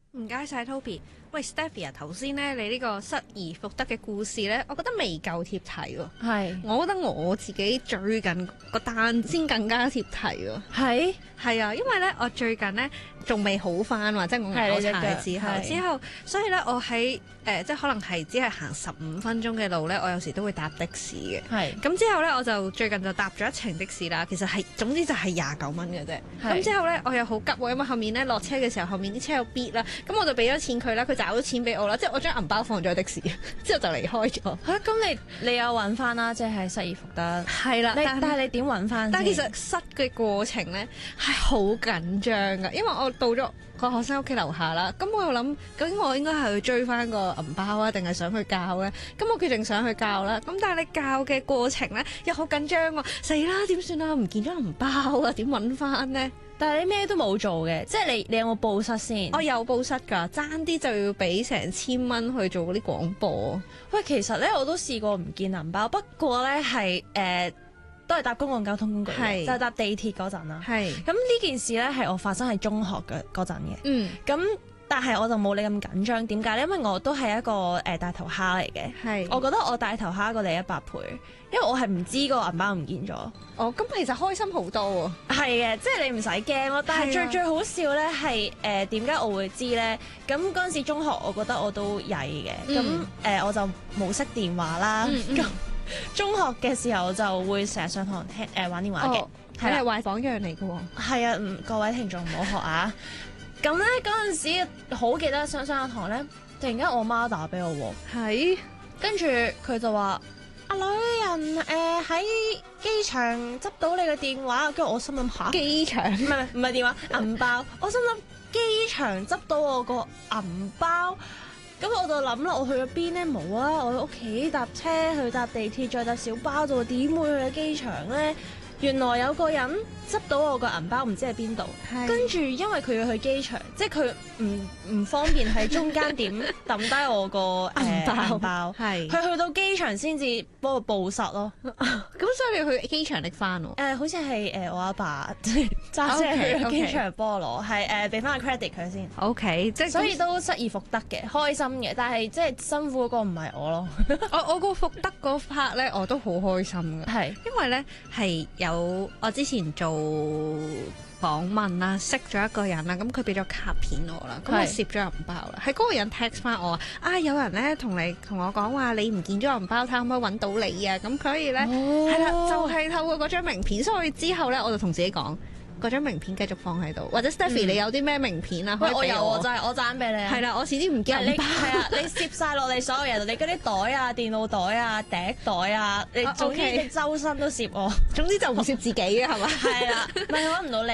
唔該晒 Toby。喂 Stephy 啊，頭先咧你呢個失而復得嘅故事咧，我覺得未夠貼題喎。 係我覺得我自己最近個單先更加貼題喎。係啊，因為咧我最近咧仲未好翻喎，即係我拗柴之後，所以咧我喺即係可能係只係行15分鐘嘅路咧，我有時都會搭的士嘅。咁之後咧我就最近就搭咗一程的士啦，其實係總之就係29蚊嘅啫。咁之後咧我又好急喎，因為後面咧落車嘅時候，後面啲車有 beat 啦，咁我就俾咗錢佢啦，佢找咗錢俾我啦，即係我將銀包放咗的士，之後就離開咗。 咁你有揾翻啦，即係失而復得。 係啦， 但係你點揾翻？ 但係其實失嘅過程咧係好緊張㗎，因為我到咗個學生屋企樓下啦，咁我又諗究竟我應該係去追翻個銀包啊，定係想去教咧？咁我決定想去教啦。咁但係你教嘅過程咧又好緊張喎，死啦點算啊？唔見咗銀包啊，點揾翻呢？ 但係你咩都冇做嘅，即係你有冇報失先？ 我有報失㗎，爭啲就要俾成1000蚊去做嗰啲廣播。 喂，其實咧我都試過唔見銀包，不過咧係都係搭公共交通工具嘅，就係搭地鐵嗰陣啦。咁呢件事咧係我發生喺中學嘅嗰陣嘅。咁但係我就冇你咁緊張，點解咧？因為我都係一個大頭蝦嚟嘅。我覺得我大頭蝦過你100倍，因為我係唔知個銀包唔見咗。 哦，咁其實開心好多喎。 係嘅，即係你唔使驚咯。但係最好笑咧係點解我會知咧？咁嗰陣時中學，我覺得我都曳嘅。咁我就冇熄電話啦。咁中學嘅時候就會成日上堂玩電話嘅。 係啦，壞榜樣嚟嘅喎。 係啊，各位聽眾唔好學啊！咁咧嗰陣時好記得上下堂咧，突然間我媽打俾我喎。跟住佢就話：阿女人喺機場執到你嘅電話，跟住我心諗下機場唔係電話銀包，我心諗機場執到我個銀包，咁我就諗啦，我去咗邊咧？冇啊！我喺屋企搭車去搭地鐵再搭小巴啫喎，點會去機場咧？原來有個人執到我個銀包，唔知喺邊度。跟住因為佢要去機場，即係佢唔方便喺中間點抌低我個銀包。佢去到機場先至幫我報失咯。 咁所以你去機場拎翻喎？ 好似係我阿爸揸車去機場幫我攞，係俾翻個 credit 佢先。 OK，即係所以都失而復得嘅，開心嘅。但係即係辛苦嗰個唔係我咯。 我個復得嗰 part 咧，我都好開心嘅。因為咧係有我之前做訪問啦，識咗一個人啦，咁佢俾咗卡片我啦，咁我攝咗銀包啦，係嗰個人 text 翻我有人咧同我講話你唔見咗銀包，睇可唔可以揾到你啊？咁所以咧係啦，就係透過嗰張名片，所以之後咧我就同自己講。嗰張名片繼續放喺度，或者 Stephy 你有啲咩名片啊？ 我有喎，就係我爭俾你。 係啦，我遲啲唔記得銀包。 係啊，你攝晒落你所有嘢度，你嗰啲袋啊、電腦袋啊、笛袋啊，你總之你周身都攝我。 總之就唔攝自己嘅係嘛？ 係啊，咪揾唔到你。